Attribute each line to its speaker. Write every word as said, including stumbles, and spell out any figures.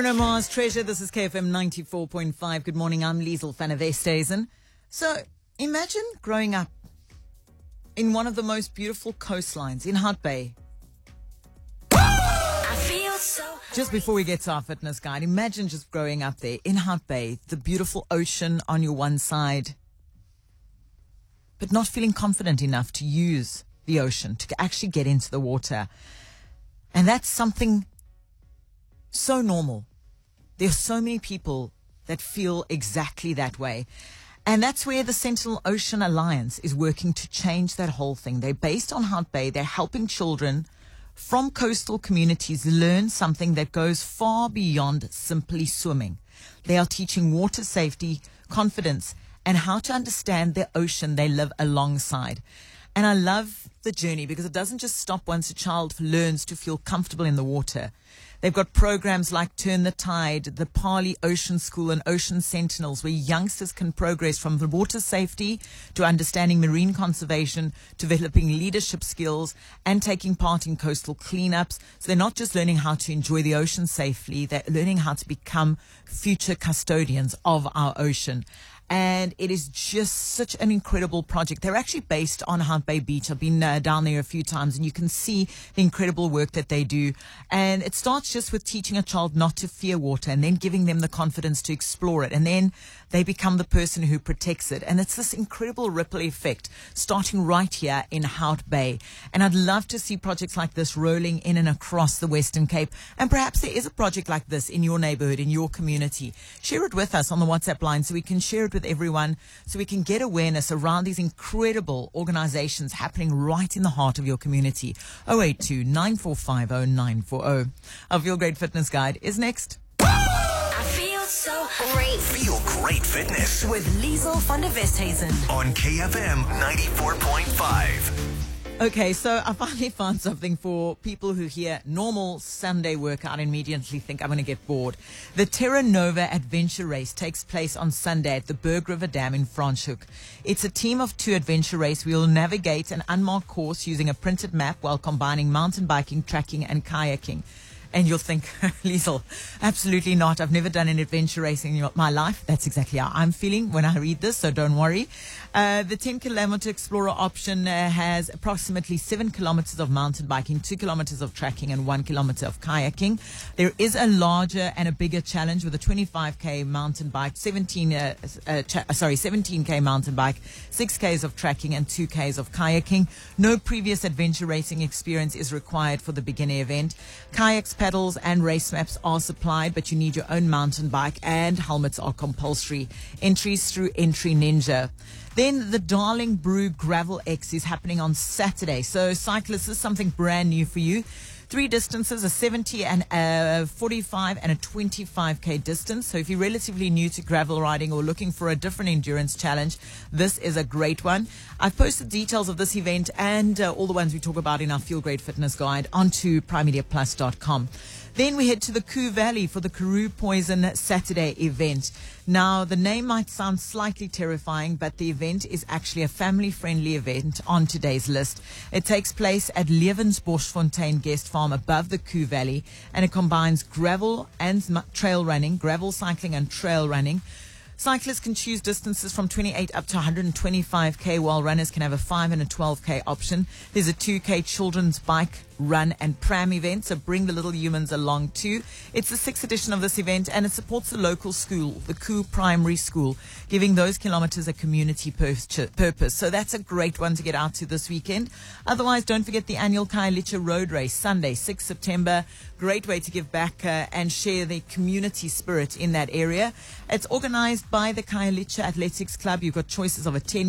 Speaker 1: Bruno Mars, Treasure. This is K F M ninety-four point five. Good morning. I'm Liesl van der Westhuizen. So imagine growing up in one of the most beautiful coastlines in Hout Bay.
Speaker 2: I feel so
Speaker 1: Just before we get to our fitness guide, imagine just growing up there in Hout Bay, the beautiful ocean on your one side, but not feeling confident enough to use the ocean, to actually get into the water. And that's something so normal. There's so many people that feel exactly that way. And that's where the Sentinel Ocean Alliance is working to change that whole thing. They're based on Hout Bay. They're helping children from coastal communities learn something that goes far beyond simply swimming. They are teaching water safety, confidence, and how to understand the ocean they live alongside. And I love the journey because it doesn't just stop once a child learns to feel comfortable in the water. They've got programs like Turn the Tide, the Parley Ocean School and Ocean Sentinels, where youngsters can progress from the water safety to understanding marine conservation, developing leadership skills, and taking part in coastal cleanups. So they're not just learning how to enjoy the ocean safely, they're learning how to become future custodians of our ocean. And it is just such an incredible project. They're actually based on Hout Bay Beach. I've been uh, down there a few times, and you can see the incredible work that they do. And it starts just with teaching a child not to fear water and then giving them the confidence to explore it. And then they become the person who protects it. And it's this incredible ripple effect starting right here in Hout Bay. And I'd love to see projects like this rolling in and across the Western Cape. And perhaps there is a project like this in your neighborhood, in your community. Share it with us on the WhatsApp line so we can share it with everyone, so we can get awareness around these incredible organizations happening right in the heart of your community. oh eight two, nine four five oh, nine four oh. Our Feel Great Fitness Guide is next.
Speaker 2: I feel so great.
Speaker 3: Feel Great Fitness
Speaker 2: With Liesl van der Westhuizen.
Speaker 3: on K F M ninety-four point five.
Speaker 1: Okay, so I finally found something for people who hear normal Sunday workout and immediately think I'm going to get bored. The Terra Nova Adventure Race takes place on Sunday at the Berg River Dam in Franschhoek. It's a team of two adventure race. We will navigate an unmarked course using a printed map while combining mountain biking, trekking, and kayaking. And you'll think, Liesl, absolutely not. I've never done an adventure race in my life. That's exactly how I'm feeling when I read this, so don't worry. Uh, the ten kilometer Explorer option uh, has approximately seven kilometers of mountain biking, two kilometers of trekking, and one kilometer of kayaking. There is a larger and a bigger challenge with a twenty-five K mountain bike, seventeen, uh, uh, cha- sorry, seventeen K mountain bike, six Ks of trekking, and two Ks of kayaking. No previous adventure racing experience is required for the beginner event. Kayaks, paddles, and race maps are supplied, but you need your own mountain bike, and helmets are compulsory. Entries through Entry Ninja. Then the Darling Brew Gravel X is happening on Saturday. So cyclists, this is something brand new for you. Three distances, a seventy and a forty-five and a twenty-five K distance. So if you're relatively new to gravel riding or looking for a different endurance challenge, this is a great one. I've posted details of this event and uh, all the ones we talk about in our Feel Great Fitness Guide onto prime media plus dot com. Then we head to the Koo Valley for the Karoo Poison Saturday event. Now, the name might sound slightly terrifying, but the event is actually a family-friendly event on today's list. It takes place at Lewensboschfontein Guest Farm above the Koo Valley, and it combines gravel and m- trail running, gravel cycling and trail running. Cyclists can choose distances from twenty-eight up to one hundred twenty-five K, while runners can have a five and a twelve K option. There's a two K children's bike, run, and pram event, so bring the little humans along too. It's the sixth edition of this event, and it supports the local school, the Koo Primary School, giving those kilometers a community pur- purpose. So that's a great one to get out to this weekend. Otherwise, don't forget the annual Khayelitsha Road Race, Sunday, sixth September. Great way to give back uh, and share the community spirit in that area. It's organized by the Khayelitsha Athletics Club. You've got choices of a ten